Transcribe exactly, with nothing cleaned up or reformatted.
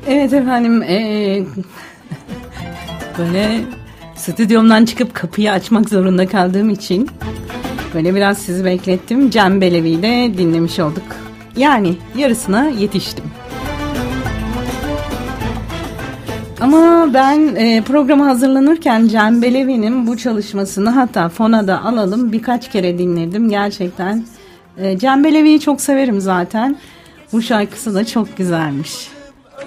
Evet efendim, ee, böyle stüdyomdan çıkıp kapıyı açmak zorunda kaldığım için böyle biraz sizi beklettim. Cem Belevi'yi de dinlemiş olduk. Yani yarısına yetiştim. Ama ben e, programa hazırlanırken Cem Belevi'nin bu çalışmasını hatta fona da alalım birkaç kere dinledim. Gerçekten e, Cem Belevi'yi çok severim zaten. Bu şarkısı da çok güzelmiş.